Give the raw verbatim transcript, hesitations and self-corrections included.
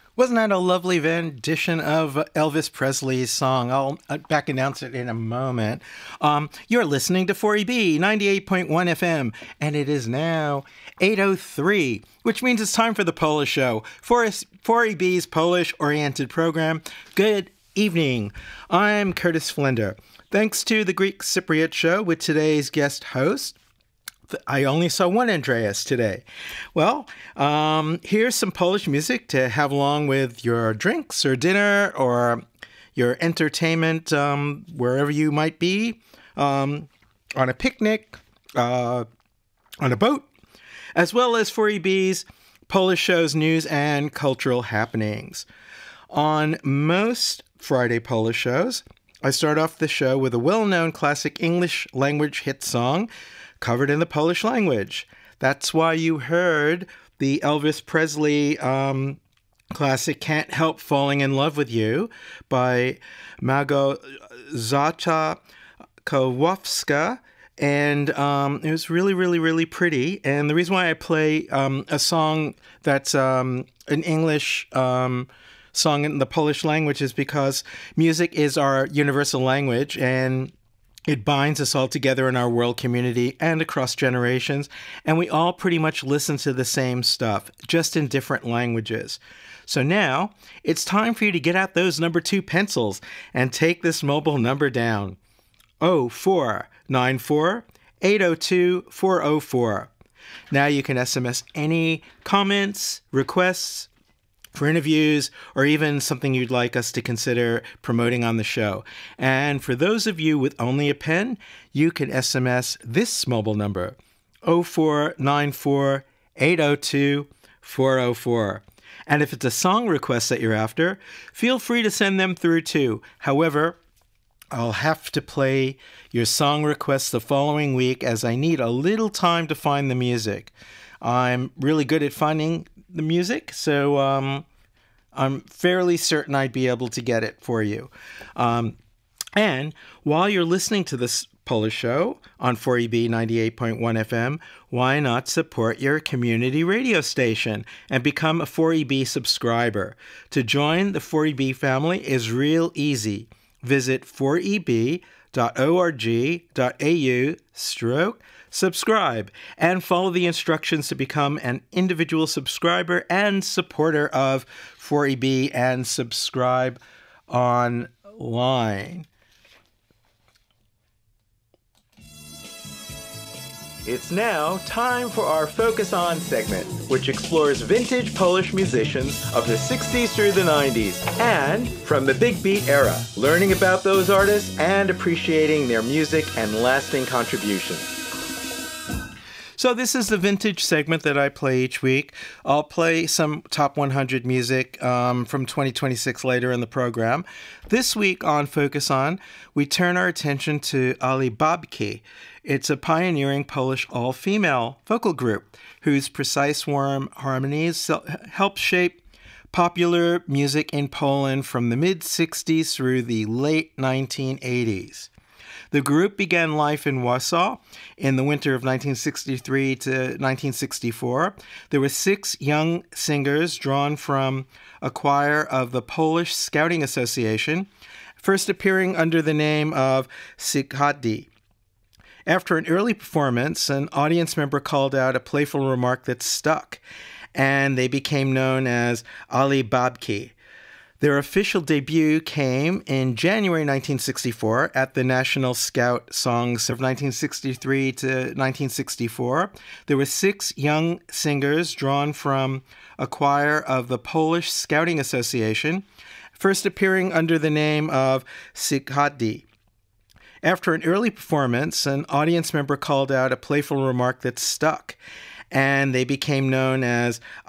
Wasn't that a lovely rendition of Elvis Presley's song? I'll uh, back announce it in a moment. Um, you're listening to four E B ninety-eight point one F M, and it is now eight oh three, which means it's time for the Polish Show, four E B's Polish-oriented program. Good evening. I'm Curtis Flender. Thanks to the Greek Cypriot Show with today's guest host, I only saw one Andreas today. Well, um, here's some Polish music to have along with your drinks or dinner or your entertainment um, wherever you might be, um, on a picnic, uh, on a boat, as well as four E B's Polish shows, news, and cultural happenings. On most Friday Polish shows, I start off the show with a well-known classic English language hit song covered in the Polish language. That's why you heard the Elvis Presley um, classic Can't Help Falling in Love with You by Małgorzata Kowalska. And um, it was really, really, really pretty. And the reason why I play um, a song that's um, an English um, song in the Polish language is because music is our universal language, and it binds us all together in our world community and across generations, and we all pretty much listen to the same stuff, just in different languages. So now, it's time for you to get out those number two pencils and take this mobile number down. oh four nine four, eight oh two, four oh four. Now you can S M S any comments, requests, for interviews, or even something you'd like us to consider promoting on the show. And for those of you with only a pen, you can S M S this mobile number, oh four nine four, eight oh two, four oh four. And if it's a song request that you're after, feel free to send them through too. However, I'll have to play your song request the following week as I need a little time to find the music. I'm really good at finding the music, so um, I'm fairly certain I'd be able to get it for you. Um, and while you're listening to this Polish show on four E B ninety-eight point one F M, why not support your community radio station and become a four E B subscriber? To join the four E B family is real easy. Visit four e b dot org dot a u stroke subscribe and follow the instructions to become an individual subscriber and supporter of four E B and subscribe online. It's now time for our Focus On segment, which explores vintage Polish musicians of the sixties through the nineties and from the big beat era, learning about those artists and appreciating their music and lasting contributions. So this is the vintage segment that I play each week. I'll play some top one hundred music um, from twenty twenty-six later in the program. This week on Focus On, we turn our attention to Ali Babki. It's a pioneering Polish all-female vocal group whose precise, warm harmonies helped shape popular music in Poland from the mid-sixties through the late nineteen eighties. The group began life in Warsaw in the winter of nineteen sixty-three to nineteen sixty-four. There were six young singers drawn from a choir of the Polish Scouting Association, first appearing under the name of Sikadi. After an early performance, an audience member called out a playful remark that stuck, and they became known as Ali Babki. Their official debut came in January nineteen sixty-four at the National Scout Songs of nineteen sixty-three to nineteen sixty-four. There were six young singers drawn from a choir of the Polish Scouting Association, first appearing under the name of Sikadi. After an early performance, an audience member called out a playful remark that stuck, and they became known as